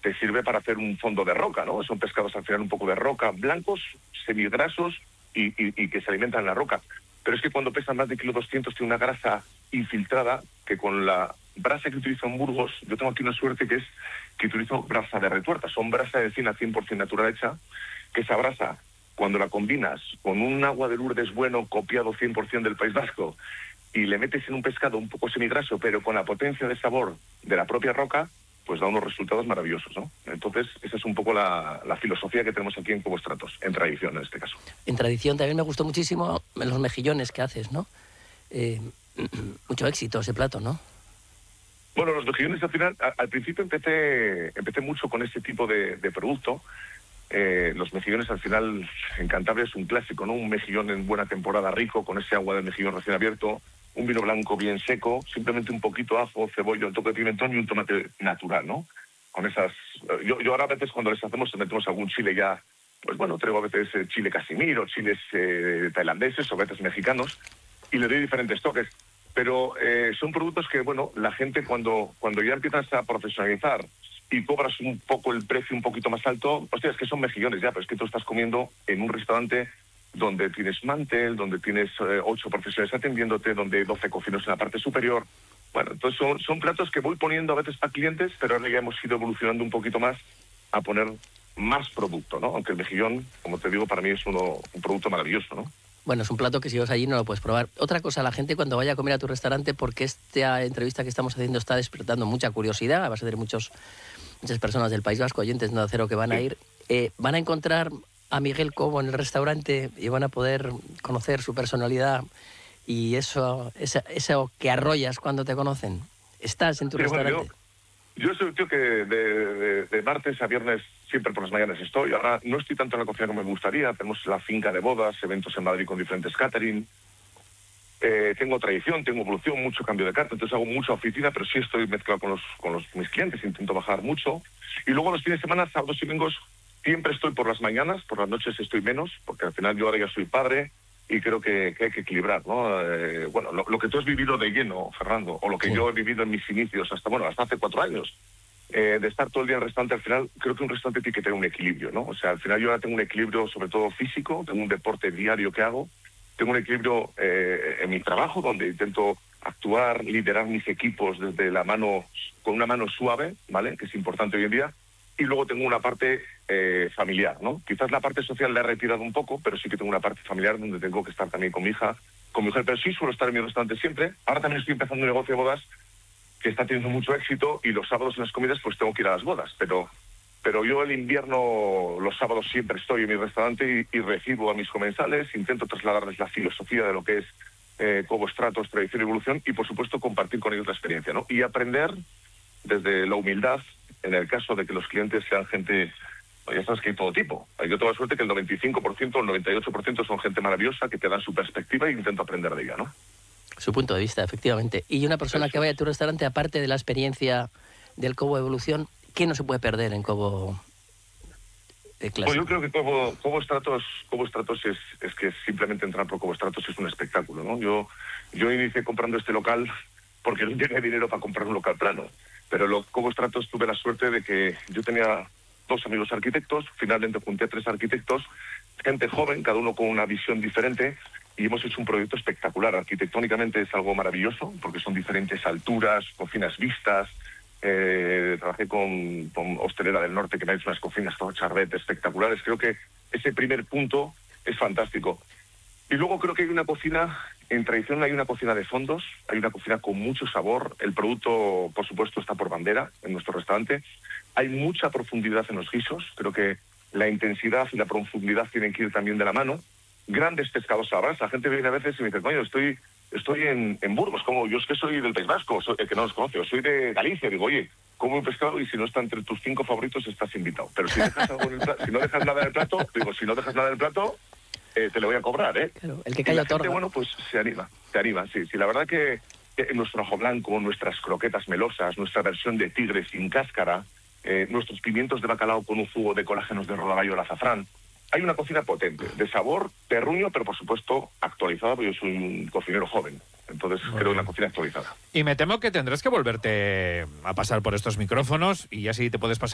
te sirve para hacer un fondo de roca, ¿no? Son pescados al final un poco de roca, blancos, semigrasos y que se alimentan en la roca. Pero es que cuando pesan más de 1,2 kg tiene una grasa infiltrada que con la brasa que utilizo en Burgos, yo tengo aquí una suerte que es que utilizo brasa de retuerta, son brasa de cine 100% natural hecha, que esa brasa, cuando la combinas con un agua de Lourdes bueno, copiado 100% del País Vasco, y le metes en un pescado un poco semigraso, pero con la potencia de sabor de la propia roca, pues da unos resultados maravillosos, ¿no? Entonces, esa es un poco la filosofía que tenemos aquí en Cobo Stratos, en tradición en este caso. En tradición también me gustó muchísimo los mejillones que haces, ¿no? Mucho éxito ese plato, ¿no? Bueno, los mejillones al final, al principio empecé mucho con este tipo de producto. Los mejillones al final en Cantabria es un clásico, ¿no? Un mejillón en buena temporada rico, con ese agua del mejillón recién abierto, un vino blanco bien seco, simplemente un poquito ajo, cebolla, un toque de pimentón y un tomate natural, ¿no? Con esas... Yo ahora a veces cuando les metemos algún chile ya, pues bueno, traigo a veces chile casimiro, chiles tailandeses o a veces mexicanos, y le doy diferentes toques. Pero son productos que, bueno, la gente cuando ya empiezas a profesionalizar y cobras un poco el precio un poquito más alto, hostia, es que son mejillones ya, pero es que tú estás comiendo en un restaurante donde tienes mantel, donde tienes 8 profesionales atendiéndote, donde hay 12 cocineros en la parte superior. Bueno, entonces son platos que voy poniendo a veces para clientes, pero ahora ya hemos ido evolucionando un poquito más a poner más producto, ¿no? Aunque el mejillón, como te digo, para mí es un producto maravilloso, ¿no? Bueno, es un plato que si vas allí no lo puedes probar. Otra cosa, la gente cuando vaya a comer a tu restaurante, porque esta entrevista que estamos haciendo está despertando mucha curiosidad, vas a tener muchas personas del País Vasco, oyentes de Onda Cero que van a ir, van a encontrar a Miguel Cobo en el restaurante y van a poder conocer su personalidad y eso que arrollas cuando te conocen. ¿Estás en tu restaurante? Bueno, yo soy un tío que de martes a viernes siempre por las mañanas estoy. Ahora no estoy tanto en la cocina como me gustaría. Tenemos la finca de bodas, eventos en Madrid con diferentes catering. Tengo tradición, tengo evolución, mucho cambio de carta, entonces hago mucha oficina, pero sí estoy mezclado con mis clientes, intento bajar mucho. Y luego los fines de semana, sábados y domingos, siempre estoy por las mañanas, por las noches estoy menos, porque al final yo ahora ya soy padre y creo que hay que equilibrar, ¿no? Bueno, lo que tú has vivido de lleno, Fernando, o lo que yo he vivido en mis inicios hasta hace 4 años, de estar todo el día en el restaurante, al final creo que un restaurante tiene que tener un equilibrio, ¿no? O sea, al final yo ahora tengo un equilibrio sobre todo físico, tengo un deporte diario que hago, tengo un equilibrio en mi trabajo, donde intento actuar, liderar mis equipos desde la mano, con una mano suave, ¿vale? Que es importante hoy en día. Y luego tengo una parte familiar, ¿no? Quizás la parte social la he retirado un poco, pero sí que tengo una parte familiar donde tengo que estar también con mi hija, con mi mujer, pero sí suelo estar en mi restaurante siempre. Ahora también estoy empezando un negocio de bodas que está teniendo mucho éxito y los sábados en las comidas pues tengo que ir a las bodas, pero yo el invierno, los sábados siempre estoy en mi restaurante y recibo a mis comensales, intento trasladarles la filosofía de lo que es Cobo Stratos, tradición y evolución, y por supuesto compartir con ellos la experiencia, ¿no? Y aprender desde la humildad, en el caso de que los clientes sean gente, ya sabes que hay todo tipo. Yo tengo la suerte que el 95% o el 98% son gente maravillosa que te dan su perspectiva e intento aprender de ella, ¿no? Su punto de vista, efectivamente. Y una persona que vaya a tu restaurante, aparte de la experiencia del Cobo Evolución, ¿qué no se puede perder en Cobo Clásico? Pues yo creo que Cobo Stratos es que simplemente entrar por Cobo Stratos es un espectáculo, ¿no? Yo inicié comprando este local porque no tenía dinero para comprar un local plano. Pero Cobo Stratos tuve la suerte de que yo tenía 2 amigos arquitectos, finalmente junté a 3 arquitectos, gente joven, cada uno con una visión diferente, y hemos hecho un proyecto espectacular. Arquitectónicamente es algo maravilloso, porque son diferentes alturas, cocinas vistas. Trabajé con Hostelera del Norte, que me ha hecho unas cocinas todo charbet espectaculares. Creo que ese primer punto es fantástico. Y luego creo que hay una cocina, en tradición hay una cocina de fondos, hay una cocina con mucho sabor. El producto, por supuesto, está por bandera en nuestro restaurante. Hay mucha profundidad en los guisos. Creo que la intensidad y la profundidad tienen que ir también de la mano. Grandes pescados a brasa. La gente viene a veces y me dice, coño, estoy en Burgos, como yo es que soy del País Vasco, que no los conoce, yo soy de Galicia. Digo, oye, como un pescado y si no está entre tus 5 favoritos estás invitado. Pero si dejas algo en el plato, si no dejas nada en el plato, te lo voy a cobrar, ¿eh? Claro, el que calla otorga. Bueno, pues se anima, sí. La verdad que nuestro ajo blanco, nuestras croquetas melosas, nuestra versión de tigre sin cáscara, nuestros pimientos de bacalao con un jugo de colágenos de rodaballo al azafrán. Hay una cocina potente, de sabor, terruño, pero por supuesto actualizada, porque yo soy un cocinero joven. Entonces creo una cocina actualizada. Y me temo que tendrás que volverte a pasar por estos micrófonos y ya sí te puedes pasar